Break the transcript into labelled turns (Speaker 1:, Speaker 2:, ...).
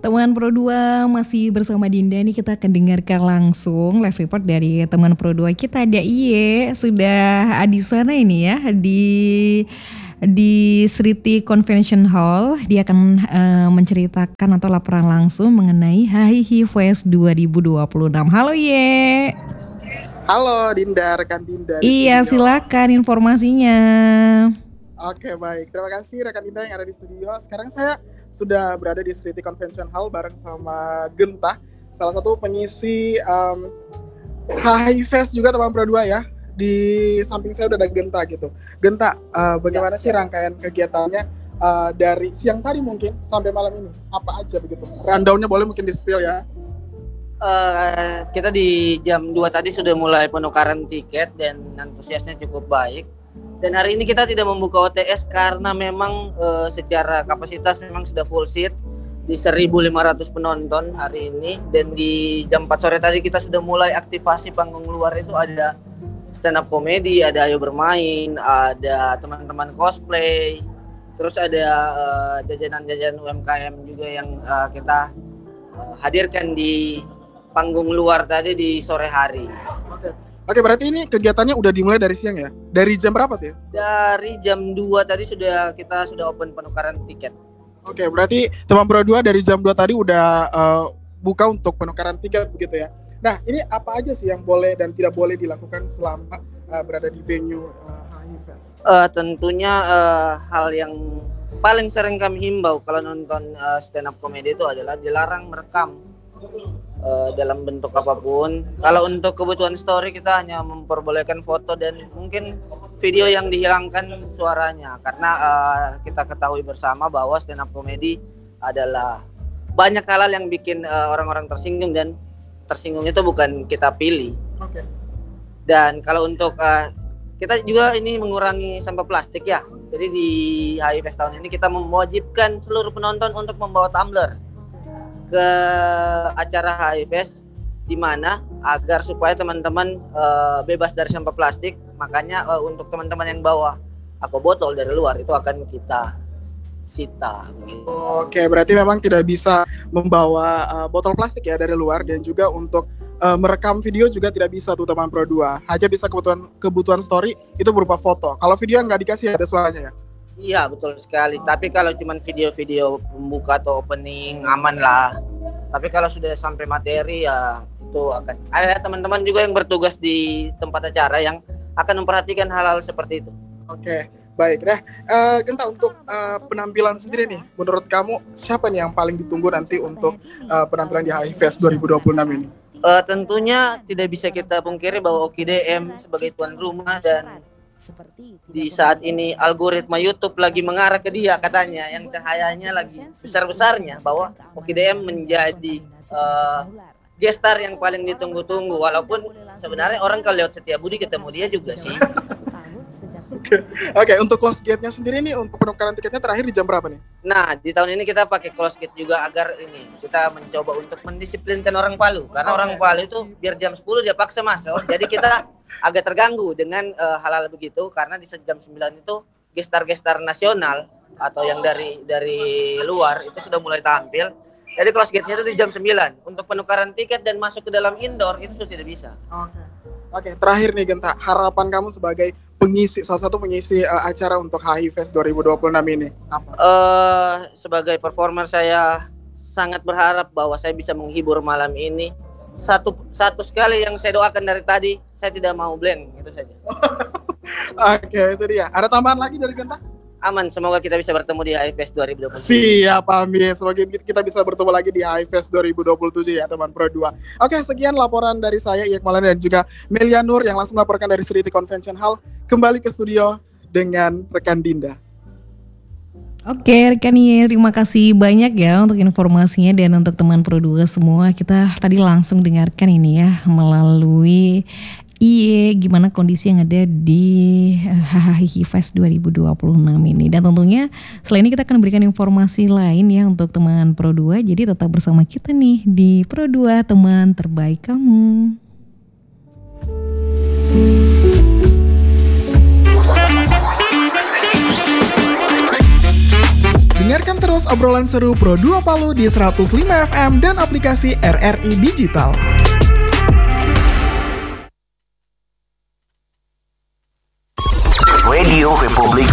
Speaker 1: Teman Pro 2 masih bersama Dinda nih, kita akan dengarkan langsung live report dari teman Pro 2 kita. Ada Iye, sudah di sana ini ya, di Sriti Convention Hall. Dia akan menceritakan atau laporan langsung mengenai HII Fest 2026. Halo Iye.
Speaker 2: Halo Dinda, rekan Dinda.
Speaker 1: Iya, silakan informasinya.
Speaker 2: Oke, baik. Terima kasih rekan Dinda yang ada di studio. Sekarang saya sudah berada di Sriti Convention Hall bareng sama Genta, salah satu pengisi HII Fest juga teman Pro 2 ya. Di samping saya udah ada Genta gitu. Genta, bagaimana sih rangkaian kegiatannya dari siang tadi mungkin sampai malam ini? Apa aja begitu? Rundown-nya boleh mungkin di-spill ya.
Speaker 3: Kita di jam 2 tadi sudah mulai penukaran tiket dan antusiasnya cukup baik. Dan hari ini kita tidak membuka OTS karena memang secara kapasitas memang sudah full seat di 1.500 penonton hari ini. Dan di jam 4 sore tadi kita sudah mulai aktivasi panggung luar, itu ada stand up komedi, ada Ayo Bermain, ada teman-teman cosplay, terus ada jajanan-jajanan UMKM juga yang kita hadirkan di panggung luar tadi di sore hari.
Speaker 2: Oke, berarti ini kegiatannya udah dimulai dari siang ya? Dari jam berapa tuh ya?
Speaker 3: Dari jam 2 tadi kita sudah open penukaran tiket.
Speaker 2: Oke, berarti teman Pro 2 dari jam 2 tadi udah buka untuk penukaran tiket begitu ya. Nah, ini apa aja sih yang boleh dan tidak boleh dilakukan selama berada di venue HII Fest?
Speaker 3: Tentunya hal yang paling sering kami himbau kalau nonton stand up comedy itu adalah dilarang merekam dalam bentuk apapun. Kalau untuk kebutuhan story kita hanya memperbolehkan foto dan mungkin video yang dihilangkan suaranya, karena kita ketahui bersama bahwa stand up comedy adalah banyak hal yang bikin orang-orang tersinggung, dan tersinggung itu bukan kita pilih.
Speaker 2: Oke.
Speaker 3: Dan kalau untuk kita juga ini mengurangi sampah plastik ya. Jadi di HII Fest tahun ini kita mewajibkan seluruh penonton untuk membawa tumbler ke acara HII Fest, di mana agar supaya teman-teman bebas dari sampah plastik. Makanya untuk teman-teman yang bawa botol dari luar itu akan kita sita.
Speaker 2: Oke, berarti memang tidak bisa membawa botol plastik ya dari luar, dan juga untuk merekam video juga tidak bisa tuh teman Pro 2. Hanya bisa kebutuhan story itu berupa foto. Kalau video nggak dikasih ada suaranya ya?
Speaker 3: Iya, betul sekali. Tapi kalau cuma video-video pembuka atau opening aman lah. Tapi kalau sudah sampai materi ya itu akan ada teman-teman juga yang bertugas di tempat acara yang akan memperhatikan hal-hal seperti itu.
Speaker 2: Oke, baik. Nah, Genta, untuk penampilan sendiri nih, menurut kamu siapa nih yang paling ditunggu nanti untuk penampilan di HII Fest 2026 ini?
Speaker 3: Tentunya tidak bisa kita pungkiri bahwa OKDM sebagai tuan rumah, dan di saat ini algoritma YouTube lagi mengarah ke dia katanya, yang cahayanya lagi besar-besarnya, bahwa OKDM menjadi gestar yang paling ditunggu-tunggu. Walaupun sebenarnya orang kalau lewat Setiabudi ketemu dia juga sih.
Speaker 2: Oke, untuk close gate-nya sendiri nih, untuk penukaran tiketnya terakhir di jam berapa nih?
Speaker 3: Nah, di tahun ini kita pakai close gate juga agar ini kita mencoba untuk mendisiplinkan orang Palu, karena orang Palu itu biar jam 10 dia paksa masuk. Jadi kita agak terganggu dengan hal-hal begitu, karena di jam 9 itu gestar-gestar nasional atau yang dari luar itu sudah mulai tampil. Jadi close gate-nya itu di jam 9. Untuk penukaran tiket dan masuk ke dalam indoor itu sudah tidak bisa.
Speaker 2: Oke, terakhir nih Genta, harapan kamu sebagai salah satu pengisi acara untuk HII Fest 2026 ini apa?
Speaker 3: Sebagai performer saya sangat berharap bahwa saya bisa menghibur malam ini. Satu sekali yang saya doakan dari tadi, saya tidak mau blank, itu saja.
Speaker 2: Oke, itu dia. Ada tambahan lagi dari Genta?
Speaker 3: Aman, semoga kita bisa bertemu di HII Fest 2027.
Speaker 2: Siap, amin. Semoga kita bisa bertemu lagi di HII Fest 2027 ya teman Pro 2. Oke, sekian laporan dari saya Iyak Maulana dan juga Melia Nur yang langsung melaporkan dari Sriti Convention Hall. Kembali ke studio dengan rekan Dinda.
Speaker 1: Oke, rekan Iye, terima kasih banyak ya untuk informasinya, dan untuk teman Pro 2 semua, kita tadi langsung dengarkan ini ya melalui Iye gimana kondisi yang ada di HII Fest 2026 ini. Dan tentunya selain ini kita akan berikan informasi lain ya untuk teman Pro 2. Jadi tetap bersama kita nih di Pro 2, teman terbaik kamu.
Speaker 2: Dengarkan terus terus obrolan seru Pro 2 Palu di 105 FM dan aplikasi RRI Digital.
Speaker 4: Radio Republik